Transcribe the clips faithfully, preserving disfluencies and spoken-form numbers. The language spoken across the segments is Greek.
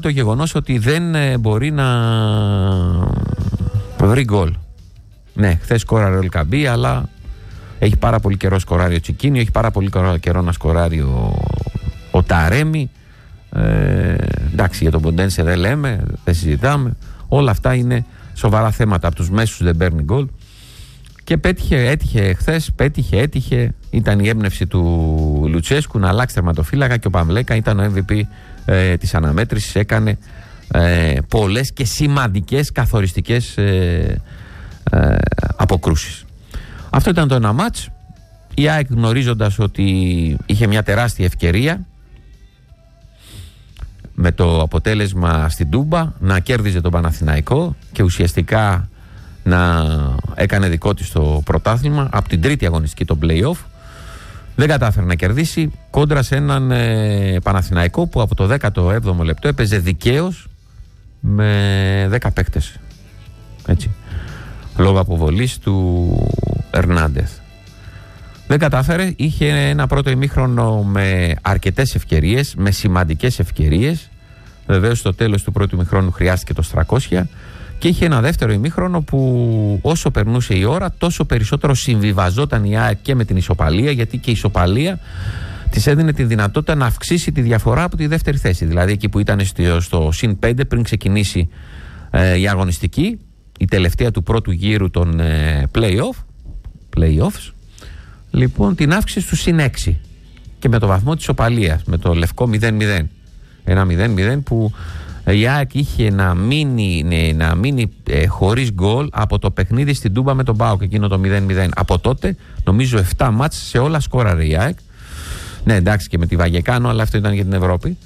το γεγονός ότι δεν ε, μπορεί να βρει γκολ. Ναι, χθες σκόραρε ο Ελκαμπή, αλλά έχει πάρα πολύ καιρό σκοράρει ο Τσικίνιο, έχει πάρα πολύ καιρό να σκοράρει ο, ο Ταρέμι. Ε, εντάξει, για τον Ποντένσε δεν λέμε, δεν συζητάμε. Όλα αυτά είναι σοβαρά θέματα. Από τους μέσους δεν παίρνει γκολ. Και πέτυχε, έτυχε χθες, πέτυχε, έτυχε. Ήταν η έμπνευση του Λουτσέσκου να αλλάξει τερματοφύλακα και ο Παμλέκα ήταν ο εμ βι πι ε, της αναμέτρησης. Έκανε ε, πολλές και σημαντικές καθοριστικές ε, ε, αποκρούσεις. Αυτό ήταν το ένα μάτς. Η ΑΕΚ, γνωρίζοντας ότι είχε μια τεράστια ευκαιρία με το αποτέλεσμα στην Τούμπα να κέρδιζε τον Παναθηναϊκό και ουσιαστικά να έκανε δικό της το πρωτάθλημα από την τρίτη αγωνιστική, το play-off, δεν κατάφερε να κερδίσει κόντρα σε έναν ε, Παναθηναϊκό που από το δέκατο έβδομο λεπτό έπαιζε δικαίως με δέκα παίκτες, έτσι, λόγω αποβολής του Ερνάντεθ. Δεν κατάφερε, είχε ένα πρώτο ημίχρονο με αρκετές ευκαιρίες, με σημαντικές ευκαιρίες. Βεβαίως στο τέλος του πρώτου ημίχρονου χρειάστηκε το στρακόσια και είχε ένα δεύτερο ημίχρονο που όσο περνούσε η ώρα τόσο περισσότερο συμβιβαζόταν η ΑΕΚ και με την ισοπαλία, γιατί και η ισοπαλία της έδινε τη δυνατότητα να αυξήσει τη διαφορά από τη δεύτερη θέση. Δηλαδή εκεί που ήταν στο, στο συν πέντε πριν ξεκινήσει ε, η αγωνιστική, η τελευταία του πρώτου γύρου των ε, play-off, play-offs, λοιπόν την αύξηση του συν έξι και με το βαθμό της ισοπαλίας, με το λευκό μηδέν μηδέν. Ένα μηδέν μηδέν που η ΑΕΚ είχε να μείνει, ναι, να μείνει ε, χωρίς γκολ από το παιχνίδι στην Τούμπα με τον ΠΑΟΚ, εκείνο το μηδέν μηδέν. Από τότε νομίζω επτά μάτς σε όλα σκόραρε η ΑΕΚ. Ναι, εντάξει, και με τη Βαγεκάνο, αλλά αυτό ήταν για την Ευρώπη.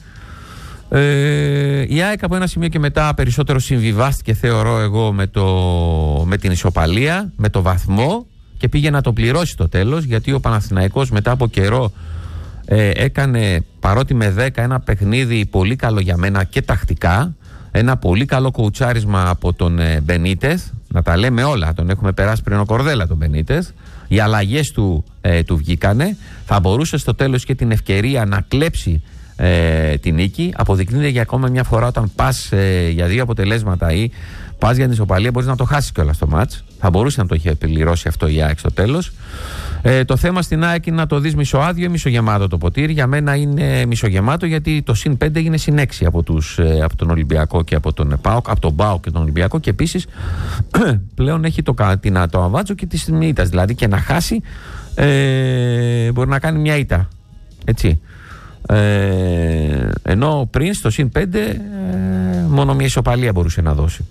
Ε, η ΑΕΚ από ένα σημείο και μετά περισσότερο συμβιβάστηκε, θεωρώ εγώ, με, το, με την ισοπαλία, με το βαθμό, και πήγε να το πληρώσει το τέλος, γιατί ο Παναθηναϊκός μετά από καιρό ε, έκανε, παρότι με δέκα, ένα παιχνίδι πολύ καλό για μένα και τακτικά, ένα πολύ καλό κοουτσάρισμα από τον ε, Μπενίτεθ, να τα λέμε όλα, τον έχουμε περάσει πριν ο Κορδέλα τον Μπενίτεθ, οι αλλαγές του, ε, του βγήκανε, θα μπορούσε στο τέλος και την ευκαιρία να κλέψει ε, την νίκη. Αποδεικνύεται για ακόμα μια φορά όταν πας ε, για δύο αποτελέσματα ή πας για την ισοπαλία, μπορείς να το χάσεις κιόλας το μάτς. Θα μπορούσε να το είχε πληρώσει αυτό η ΑΕΚ στο τέλος. Ε, το θέμα στην ΑΕΚ είναι να το δεις μισοάδιο ή μισογεμάτο το ποτήρι. Για μένα είναι μισογεμάτο, γιατί το συν πέντε έγινε συν έξι από, τους, ε, από τον Ολυμπιακό και από τον ΠΑΟΚ, από τον ΠΑΟΚ και τον Ολυμπιακό, και επίσης πλέον έχει το, την, το αβάτσο και τη ήττα. Δηλαδή και να χάσει ε, μπορεί να κάνει μια ήττα. Έτσι. Ε, ενώ πριν στο συν πέντε ε, μόνο μια ισοπαλία μπορούσε να δώσει.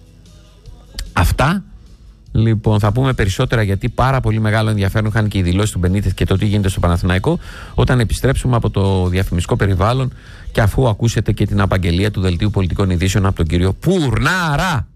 Αυτά. Λοιπόν, θα πούμε περισσότερα, γιατί πάρα πολύ μεγάλο ενδιαφέρον είχαν και οι δηλώσεις του Μπενίτεθ και το τι γίνεται στο Παναθηναϊκό, όταν επιστρέψουμε από το διαφημιστικό περιβάλλον και αφού ακούσετε και την απαγγελία του Δελτίου Πολιτικών Ειδήσεων από τον κύριο Πουρνάρα.